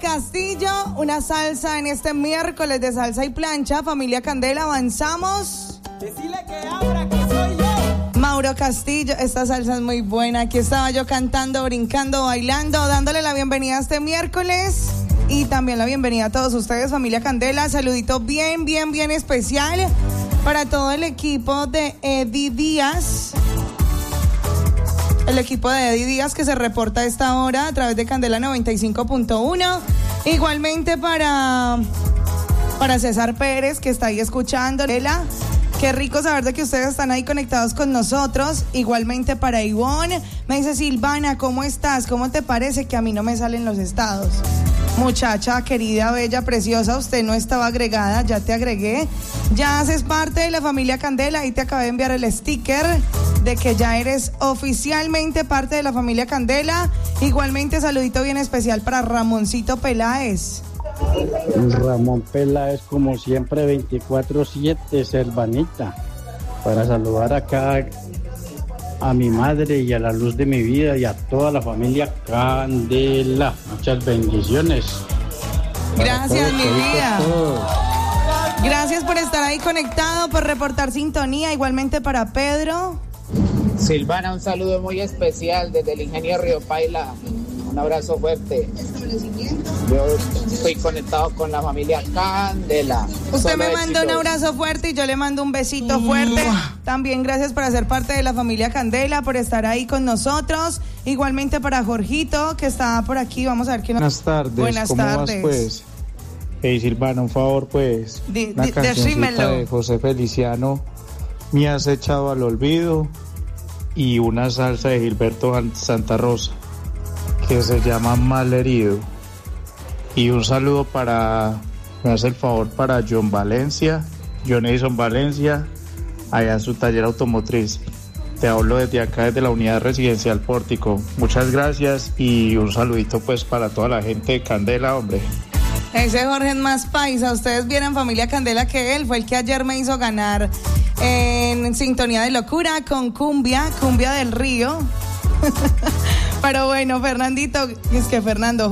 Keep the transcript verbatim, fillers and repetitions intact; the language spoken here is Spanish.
Castillo, una salsa en este miércoles de salsa y plancha. Familia Candela, avanzamos. Decile que abra, que soy yo. Mauro Castillo, esta salsa es muy buena. Aquí estaba yo cantando, brincando, bailando, dándole la bienvenida a este miércoles. Y también la bienvenida a todos ustedes, familia Candela. Saludito bien, bien, bien especial para todo el equipo de Eddie Díaz. El equipo de Eddie Díaz que se reporta a esta hora a través de Candela noventa y cinco punto uno. Igualmente para, para César Pérez, que está ahí escuchando. Qué rico saber de que ustedes están ahí conectados con nosotros. Igualmente para Ivonne. Me dice, Silvana, ¿cómo estás? ¿Cómo te parece que a mí no me salen los estados? Muchacha, querida, bella, preciosa, usted no estaba agregada, ya te agregué. Ya haces parte de la familia Candela y te acabé de enviar el sticker de que ya eres oficialmente parte de la familia Candela. Igualmente, saludito bien especial para Ramoncito Peláez. Ramón Peláez, como siempre, veinticuatro siete, Servanita, para saludar acá a mi madre y a la luz de mi vida y a toda la familia Candela. Muchas bendiciones. Gracias, mi vida. Gracias por estar ahí conectado, por reportar sintonía. Igualmente para Pedro. Silvana, un saludo muy especial desde el Ingenio Río Paila. Un abrazo fuerte. Yo estoy conectado con la familia Candela. Usted Solo me manda un abrazo fuerte y yo le mando un besito fuerte. También gracias por ser parte de la familia Candela, por estar ahí con nosotros. Igualmente para Jorgito, que está por aquí. Vamos a ver qué nos... Buenas tardes. Buenas ¿Cómo tardes. vas, pues? Hey, Silvana, un favor, pues. Di, una di, cancioncita de José Feliciano, Me has echado al olvido, y una salsa de Gilberto Santa Rosa, que se llama Malherido. Y un saludo para, me hace el favor, para John Valencia, John Edison Valencia, allá en su taller automotriz. Te hablo desde acá, desde la unidad residencial Pórtico. Muchas gracias y un saludito pues para toda la gente de Candela, hombre. Ese Jorge es más paisa. Ustedes vieron familia Candela que él fue el que ayer me hizo ganar en Sintonía de Locura con Cumbia, Cumbia del Río. Pero bueno, Fernandito, es que Fernando